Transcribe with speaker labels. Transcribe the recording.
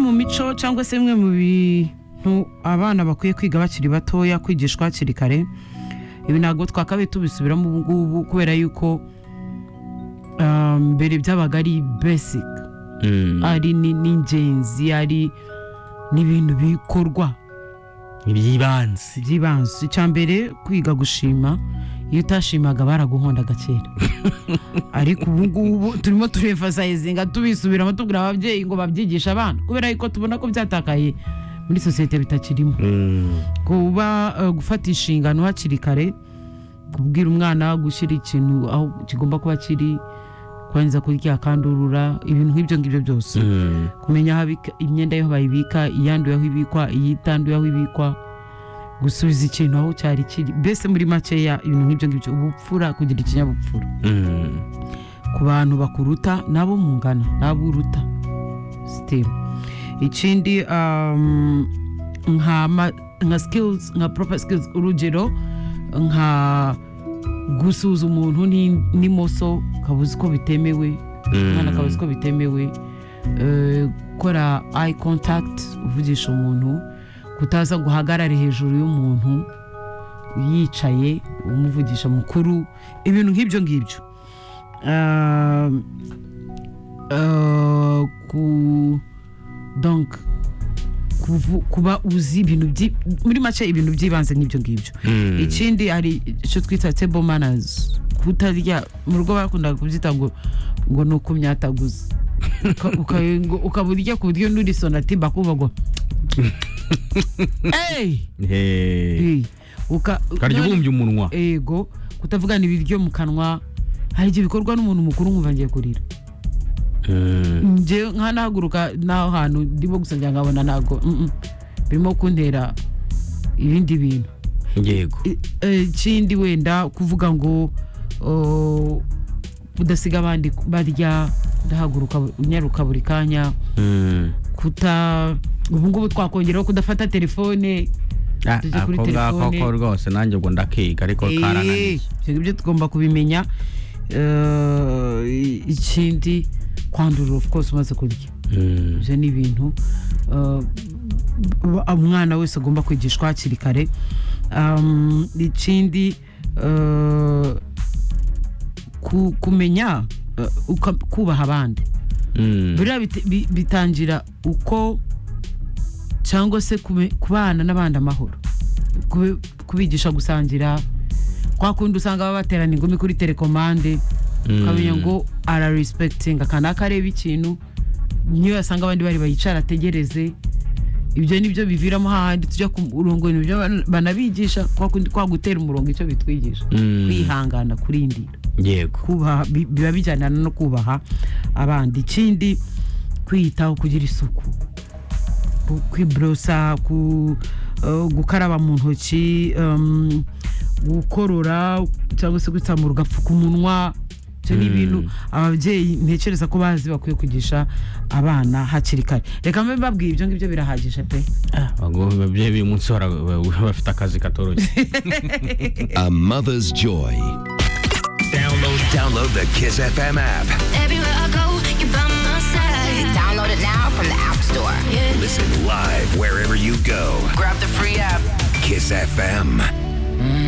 Speaker 1: mu mico cyangwa se bimwe mu bintu abana bakwiye kwiga bakiri batoya, kwigishwa hakiri kare. Ibi ntabwo twakabaye tubisubiramo ubu ngubu kubera yuko mbere byabaga ari basic, ari n'ingenzi, ari n'ibintu bikorwa
Speaker 2: ibyibanze.
Speaker 1: Icyambere kwiga gushima. Iyo utashimaga baraguhondaga kera. Ariko ubu ngubu turimo turemfasayizinga tubisubiramo tubwira ababyeyi ngo babyigisha abana kubera yuko tubona ko byatakaye muri societe bitakirimo. Kuba gufata inshingano hakiri kare, kubwira umwana gushyira ikintu aho kigomba kuba kiri, kwanza kurya kandurura, ibintu nk'ibyo ngibyo byose. Kumenya aho imyenda yo bayibika, iyanduye aho ibikwa, iyitanduye aho ibikwa, gusubiza ikintu aho cyari kiri. Bese muri makeya ibintu nk'ibyo ngibyo, ubupfura, kugira ikinyabupfura. Ku bantu bakuruta nabo mungana, nabo uruta still. Ikindi nka skills, nka proper skills, urugero nka gusuza umuntu n'imoso kabuzi ko bitemewe, mwana kabuzi ko bitemewe, gukora eye contact, uvugisha umuntu, kutaza guhagarara hejuru y'umuntu yicaye umuvugisha mukuru, ibintu nk'ibyo ngibyo. Donc kuba uzi ibintu muri make, ibintu byibanze nk'ibyo ngibyo. Ikindi hari icyo twita table manners, kutarya mu rugo bakundaga kubyita ngo ni ukumyataguza. Ukaburya ku buryo n'uri sonatimba kuva ngo
Speaker 2: ukarya ubumbye umunwa.
Speaker 1: Ego, kutavugana ibiryo mu kanwa. Hari igihe bikorwa n'umuntu mukuru nkumva ngiye kurira. Nje nkanahaguruka naho hantu ndimo gusangira nkabona ntago birimo kuntera ibindi bintu.
Speaker 2: Yego.
Speaker 1: Ikindi wenda kuvuga ngo udasiga abandi barya, ndahaguruka unyaruka buri kanya. Ubu ngubu twakongeraho kudafata telefone. Tujye kuri telefone.
Speaker 2: Ako rwose nanjye ubwo ndakiga ariko karananiye.
Speaker 1: Ibyo tugomba kubimenya. Ikindi kwandura, of course, umaze kurya. Ibyo ni ibintu umwana wese agomba kwigishwa hakiri kare. Ikindi kumenya kubaha abandi. Buriya bitangira uko, cyangwa se kubana n'abandi amahoro, kubigisha gusangira. Kwa kundi usanga babaterana ingumi kuri telekomande, ukamenya ngo ara respecting, akanaka areba ikintu, niyo yasanga abandi bari bayicara ategereze. Ibyo nibyo biviramo hahandi tujya ku murongo, nibyo banabigisha. Kwa kundi kwa gutera umurongo icyo bitwigisha, kwihangana, kurindira.
Speaker 2: Yego.
Speaker 1: Kubaha biba bijyana no kubaha abandi. Ikindi kwiyitaho, kugira isuku, kwibrosa, gukaraba mu ntoki, gukorora cyangwa se gutsamura ugapfuka umunwa. Cyo ni ibintu ababyeyi ntekereza ko bazi bakwiye kugisha abana hakiri kare. Reka mbe babwiye ibyo ngibyo birahagije pe.
Speaker 2: Ababyeyi uyu munsi bafite akazi katoroshye.
Speaker 3: A mother's joy. Download the Kiss FM app.
Speaker 4: Everywhere I go, you're by my side.
Speaker 5: Download it now from the App Store.
Speaker 4: Yeah.
Speaker 3: Listen live wherever you go.
Speaker 5: Grab the free app.
Speaker 3: Kiss FM.